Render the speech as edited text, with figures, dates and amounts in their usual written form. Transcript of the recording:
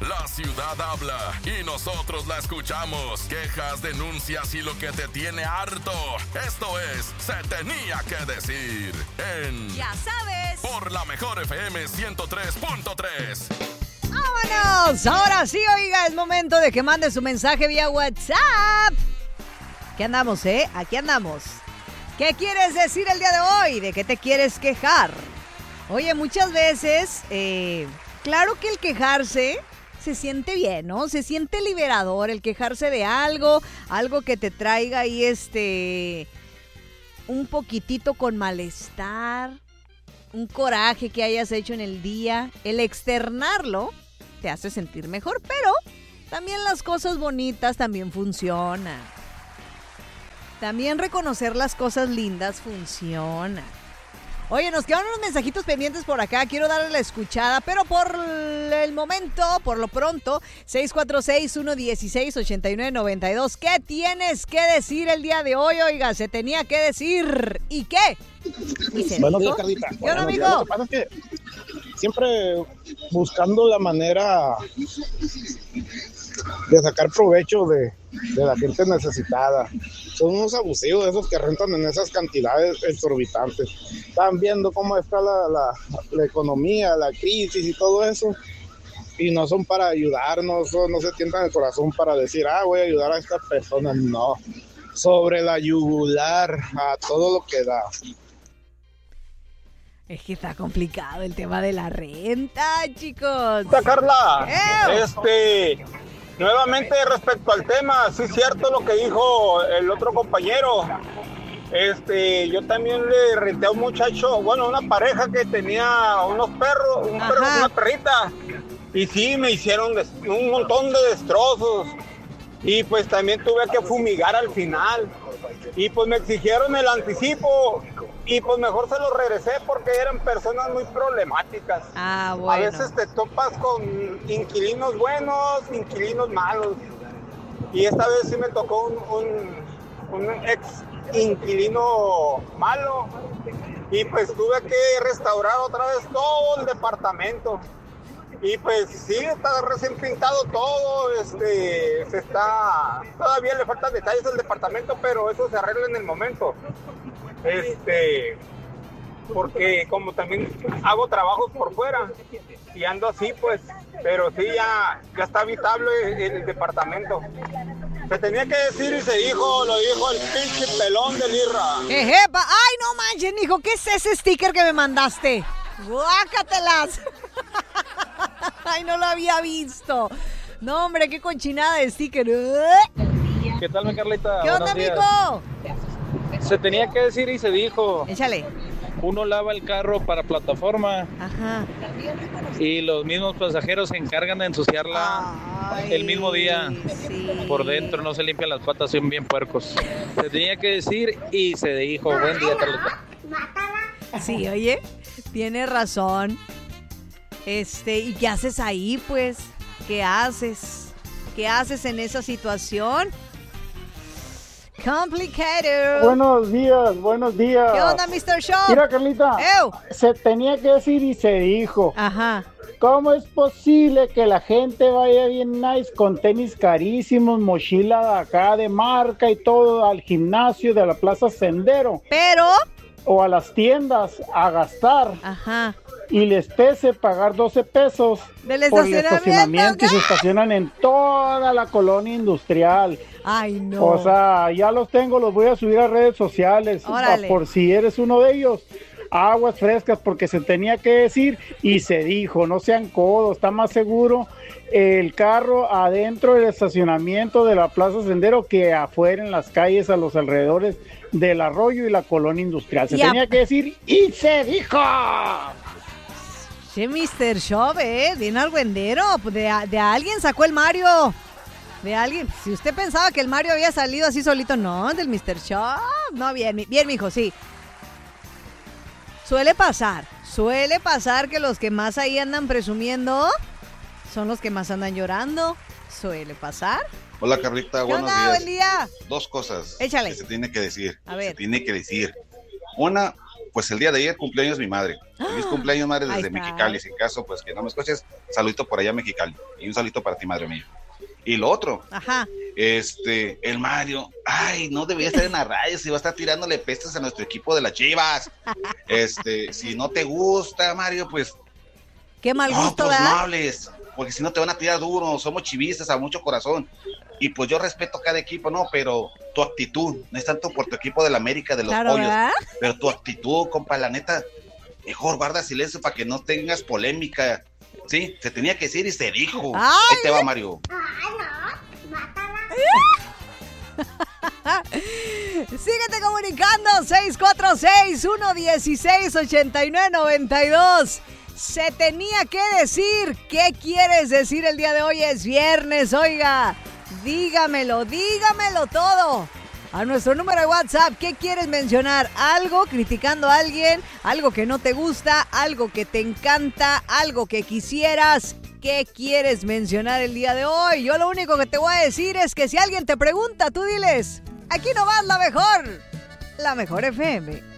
La ciudad habla y nosotros la escuchamos. Quejas, denuncias y lo que te tiene harto. Esto es Se Tenía que Decir en... Ya sabes. Por la mejor FM 103.3. ¡Vámonos! Ahora sí, oiga, es momento de que mande su mensaje vía WhatsApp. Aquí andamos, Aquí andamos. ¿Qué quieres decir el día de hoy? ¿De qué te quieres quejar? Oye, muchas veces, claro que el quejarse se siente bien, ¿no? Se siente liberador el quejarse de algo que te traiga ahí un poquitito con malestar, un coraje que hayas hecho en el día. El externarlo te hace sentir mejor, pero también las cosas bonitas también funcionan. También reconocer las cosas lindas funciona. Oye, nos quedan unos mensajitos pendientes por acá. Quiero darle la escuchada, pero por el momento, por lo pronto, 646-116-8992. ¿Qué tienes que decir el día de hoy? Oiga, se tenía que decir. ¿Y qué? Buenos días, Carlita. ¿Qué onda, amigo? Lo que pasa es que siempre buscando la manera de sacar provecho de la gente necesitada. Son unos abusivos esos que rentan en esas cantidades exorbitantes. Están viendo cómo está la economía, la crisis y todo eso, y no son para ayudarnos, no se tientan el corazón para decir, voy a ayudar a estas personas. No, sobre la yugular, a todo lo que da. Es que está complicado el tema de la renta, chicos. Carla, nuevamente respecto al tema, sí es cierto lo que dijo el otro compañero. Yo también le renté a un muchacho, una pareja que tenía unos perros, un perro y una perrita. Y sí, me hicieron un montón de destrozos. Y pues también tuve que fumigar al final. Y pues me exigieron el anticipo. Y pues mejor se los regresé porque eran personas muy problemáticas. Bueno. A veces te topas con inquilinos buenos, inquilinos malos. Y esta vez sí me tocó un ex inquilino malo. Y pues tuve que restaurar otra vez todo el departamento. Y pues sí, está recién pintado todo, todavía le faltan detalles al departamento, pero eso se arregla en el momento. Porque como también hago trabajos por fuera y ando así, pues, pero sí, ya está habitable el departamento. Se tenía que decir y se dijo, lo dijo el pinche pelón del Irra. ¡Qué jepa! ¡Ay, no manches, mijo! ¿Qué es ese sticker que me mandaste? ¡Guácatelas! ¡Ay, no lo había visto! No, hombre, qué conchinada de sticker. ¿Qué tal, mi Carlita? ¿Qué onda, amigo? Se tenía que decir y se dijo. Échale. Uno lava el carro para plataforma. Ajá. Y los mismos pasajeros se encargan de ensuciarla el mismo día. Sí. Por dentro, no se limpian las patas, son bien puercos. Se tenía que decir y se dijo. Buen día, Carlita. Sí, oye, tiene razón. ¿Y qué haces ahí, pues? ¿Qué haces? ¿Qué haces en esa situación? Complicated. Buenos días. ¿Qué onda, Mr. Shaw? Mira, Carlita, se tenía que decir y se dijo. Ajá. ¿Cómo es posible que la gente vaya bien nice con tenis carísimos, mochila de acá de marca y todo al gimnasio de la Plaza Sendero? Pero... O a las tiendas a gastar. Ajá. Y les pese pagar 12 pesos del por el estacionamiento y se estacionan en toda la colonia industrial. Ay, no. O sea, ya los tengo, los voy a subir a redes sociales. Órale. Por si eres uno de ellos. Aguas frescas, porque se tenía que decir y se dijo. No sean codos, está más seguro el carro adentro del estacionamiento de la Plaza Sendero que afuera en las calles a los alrededores del arroyo y la colonia industrial. Se tenía que decir y se dijo. Sí, Mr. Shop, bien argüendero. De alguien sacó el Mario. De alguien. Si usted pensaba que el Mario había salido así solito, no, del Mr. Shop. No, bien, mijo, sí. Suele pasar que los que más ahí andan presumiendo son los que más andan llorando. Suele pasar. Hola, Carlita, buenos días. Buen día. Dos cosas. Échale. Que se tiene que decir. A ver. Se tiene que decir. Una, pues el día de ayer cumpleaños mi madre. Feliz cumpleaños, madre, Ahí desde está. Mexicali. Si en caso, pues que no me escuches, saludito por allá a Mexicali. Y un saludito para ti, madre mía. Y lo otro, Ajá. el Mario, ay, no debería estar en la radio, si va a estar tirándole pestes a nuestro equipo de las Chivas. Si no te gusta, Mario, pues Qué mal gusto, pues no ¿verdad? hables, porque si no te van a tirar duro, somos chivistas a mucho corazón. Y pues yo respeto cada equipo, no, pero tu actitud, no es tanto por tu equipo del América, de los Claro, pollos, ¿verdad? pero tu actitud, compa, la neta, mejor guarda silencio para que no tengas polémica. Sí, se tenía que decir y se dijo. Ay, Ahí te va, Mario. Síguete comunicando 646-116-8992. Se tenía que decir. ¿Qué quieres decir el día de hoy? Es viernes, oiga. Dígamelo todo. A nuestro número de WhatsApp, ¿qué quieres mencionar? ¿Algo criticando a alguien? ¿Algo que no te gusta? ¿Algo que te encanta? ¿Algo que quisieras? ¿Qué quieres mencionar el día de hoy? Yo lo único que te voy a decir es que si alguien te pregunta, tú diles, aquí no vas la mejor FM.